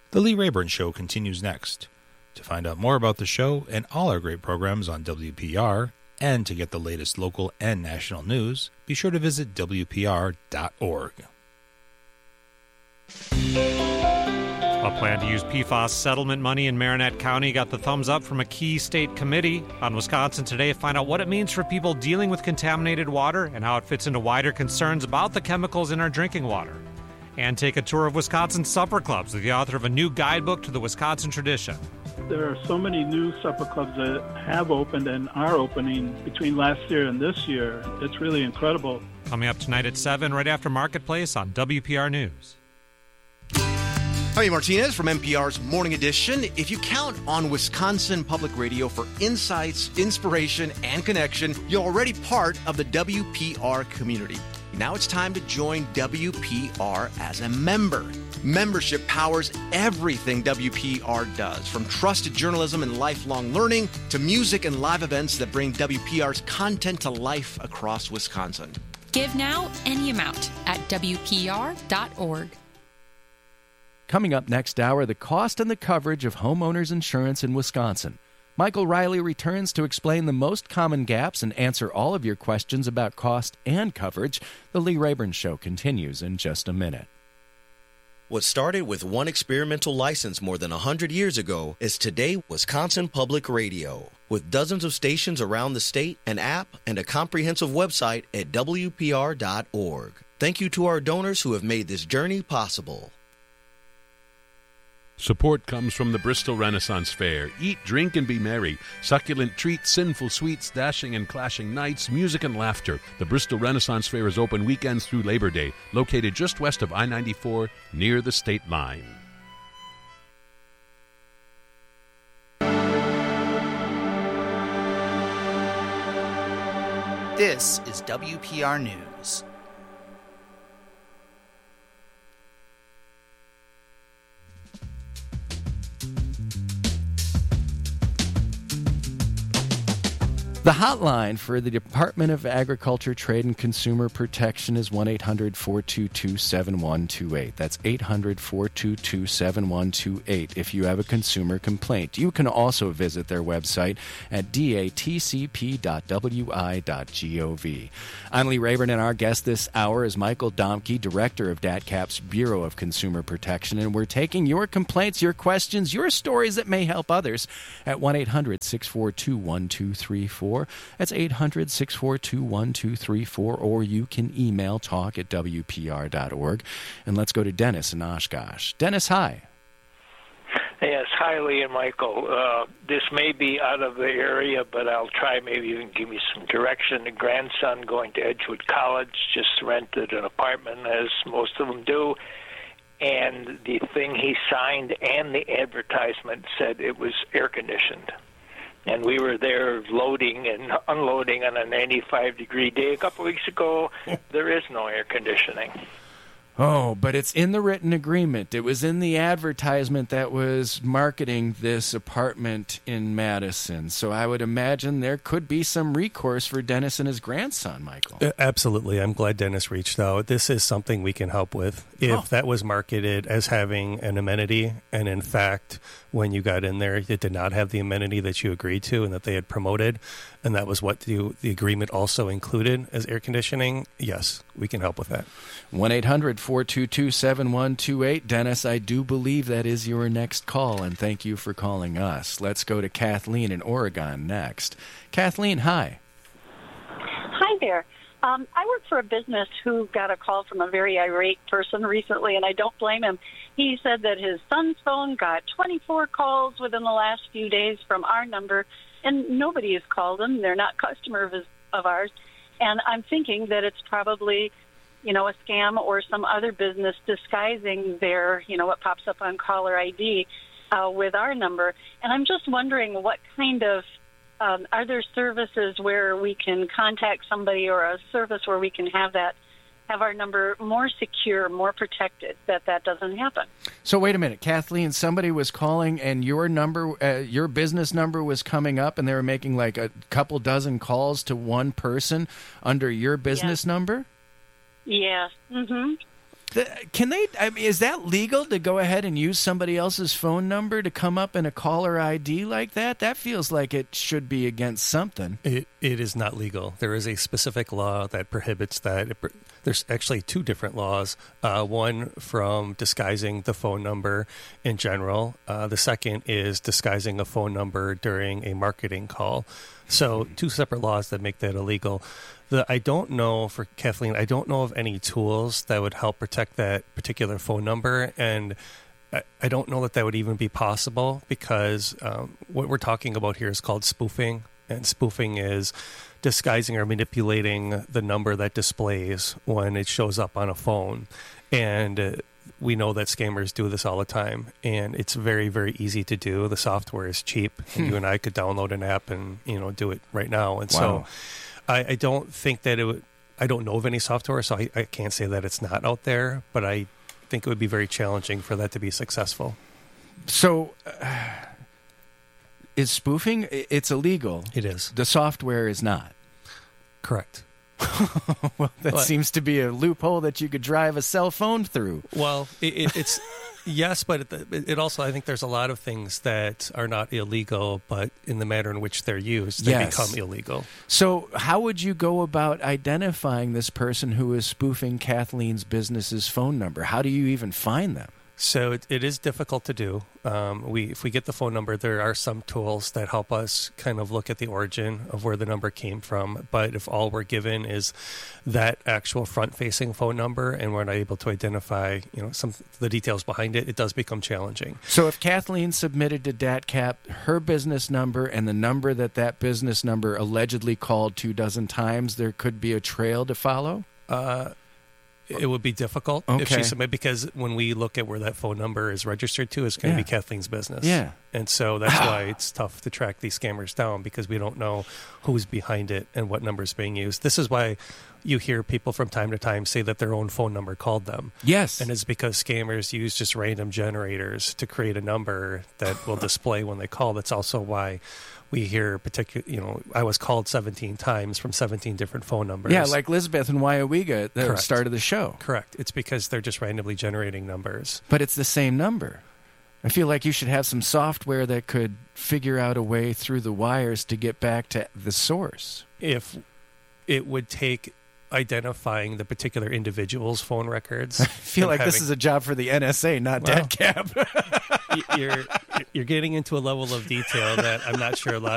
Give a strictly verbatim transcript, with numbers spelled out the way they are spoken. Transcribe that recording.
The Lee Rayburn Show continues next. To find out more about the show and all our great programs on W P R, and to get the latest local and national news, be sure to visit W P R dot org. A plan to use P F A S settlement money in Marinette County got the thumbs up from a key state committee. On Wisconsin Today, find out what it means for people dealing with contaminated water and how it fits into wider concerns about the chemicals in our drinking water. And take a tour of Wisconsin supper clubs with the author of a new guidebook to the Wisconsin tradition. There are so many new supper clubs that have opened and are opening between last year and this year. It's really incredible. Coming up tonight at seven, right after Marketplace on W P R News. Javi Martinez from N P R's Morning Edition. If you count on Wisconsin Public Radio for insights, inspiration, and connection, you're already part of the W P R community. Now it's time to join W P R as a member. Membership powers everything W P R does, from trusted journalism and lifelong learning to music and live events that bring W P R's content to life across Wisconsin. Give now any amount at W P R dot org. Coming up next hour, the cost and the coverage of homeowners insurance in Wisconsin. Michael Riley returns to explain the most common gaps and answer all of your questions about cost and coverage. The Lee Rayburn Show continues in just a minute. What started with one experimental license more than one hundred years ago is today Wisconsin Public Radio. With dozens of stations around the state, an app, and a comprehensive website at W P R dot org. Thank you to our donors who have made this journey possible. Support comes from the Bristol Renaissance Fair. Eat, drink, and be merry. Succulent treats, sinful sweets, dashing and clashing nights, music and laughter. The Bristol Renaissance Fair is open weekends through Labor Day, located just west of I ninety-four, near the state line. This is W P R News. The hotline for the Department of Agriculture, Trade, and Consumer Protection is one eight hundred four two two seven one two eight. That's eight hundred four two two seven one two eight if you have a consumer complaint. You can also visit their website at D A T C P dot W I dot gov. I'm Lee Rayburn, and our guest this hour is Michael Domke, Director of D A T C A P's Bureau of Consumer Protection, and we're taking your complaints, your questions, your stories that may help others at one eight hundred six four two one two three four. That's eight hundred six four two one two three four, or you can email talk at W P R dot org. And let's go to Dennis in Oshkosh. Dennis, hi. Yes, hi, Lee and Michael. Uh, this may be out of the area, but I'll try. Maybe you can give me some direction. A grandson going to Edgewood College just rented an apartment, as most of them do, and the thing he signed and the advertisement said it was air-conditioned. And we were there loading and unloading on a ninety-five degree day a couple weeks ago. There is no air conditioning. Oh, but it's in the written agreement. It was in the advertisement that was marketing this apartment in Madison. So I would imagine there could be some recourse for Dennis and his grandson, Michael. Uh, absolutely. I'm glad Dennis reached out. This is something we can help with. If oh. that was marketed as having an amenity, and in fact, when you got in there, it did not have the amenity that you agreed to and that they had promoted, and that was what the, the agreement also included as air conditioning, yes, we can help with that. one eight hundred four two two seven one two eight. Dennis, I do believe that is your next call, and thank you for calling us. Let's go to Kathleen in Oregon next. Kathleen, hi. Hi there. Um, I work for a business who got a call from a very irate person recently, and I don't blame him. He said that his son's phone got twenty-four calls within the last few days from our number, and nobody has called him. They're not customer of, his, of ours. And I'm thinking that it's probably, you know, a scam or some other business disguising their, you know, what pops up on caller I D uh, with our number. And I'm just wondering what kind of, um, are there services where we can contact somebody, or a service where we can have that, have our number more secure, more protected, that that doesn't happen? So wait a minute, Kathleen, somebody was calling and your number, uh, your business number was coming up, and they were making like a couple dozen calls to one person under your business yes. number? Yes. Mm-hmm. The, can they? I mean, is that legal to go ahead and use somebody else's phone number to come up in a caller I D like that? That feels like it should be against something. It it is not legal. There is a specific law that prohibits that. It, there's actually two different laws. Uh, one from disguising the phone number in general. Uh, the second is disguising a phone number during a marketing call. So two separate laws that make that illegal. The, I don't know, for Kathleen, I don't know of any tools that would help protect that particular phone number. And I, I don't know that that would even be possible because um, what we're talking about here is called spoofing. And spoofing is disguising or manipulating the number that displays when it shows up on a phone. And uh, we know that scammers do this all the time. And it's very, very easy to do. The software is cheap. And you and I could download an app and, you know, do it right now. And wow. so I, I don't think that it would, I don't know of any software, so I, I can't say that it's not out there, but I think it would be very challenging for that to be successful. So, uh, is spoofing, it's illegal? It is. The software is not? Correct. Well, that but, seems to be a loophole that you could drive a cell phone through. Well, it, it, it's... Yes, but it, it also, I think there's a lot of things that are not illegal, but in the manner in which they're used, they yes. become illegal. So how would you go about identifying this person who is spoofing Kathleen's business's phone number? How do you even find them? So it, it is difficult to do. Um, we, if we get the phone number, there are some tools that help us kind of look at the origin of where the number came from. But if all we're given is that actual front-facing phone number, and we're not able to identify, you know, some the details behind it, it does become challenging. So if Kathleen submitted to D A T C A P her business number and the number that that business number allegedly called two dozen times, there could be a trail to follow? Uh, It would be difficult okay. if she submitted, because when we look at where that phone number is registered to, it's going to yeah. be Kathleen's business. Yeah. And so that's why it's tough to track these scammers down, because we don't know who's behind it and what number is being used. This is why you hear people from time to time say that their own phone number called them. Yes. And it's because scammers use just random generators to create a number that will display when they call. That's also why we hear particular, you know, I was called seventeen times from seventeen different phone numbers. Yeah, like Elizabeth and Wyowega at the Correct. start of the show. Correct. It's because they're just randomly generating numbers. But it's the same number. I feel like you should have some software that could figure out a way through the wires to get back to the source. If it would take identifying the particular individual's phone records. I feel like having, this is a job for the N S A, not well, D A T C A P. you're you're getting into a level of detail that I'm not sure a lot